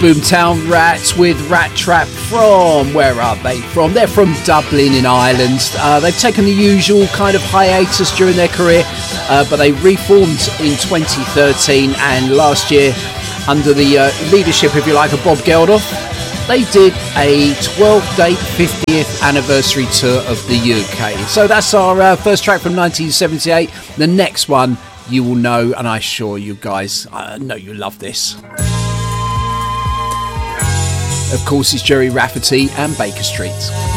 Boomtown Rats with Rat Trap from, where are they from? They're from Dublin in Ireland. They've taken the usual kind of hiatus during their career, but they reformed in 2013, and last year, under the leadership, if you like, of Bob Geldof, they did a 12-date 50th anniversary tour of the UK. So that's our first track from 1978. The next one you will know, and I assure you guys, I know you love this. Of course, it's Gerry Rafferty and Baker Street.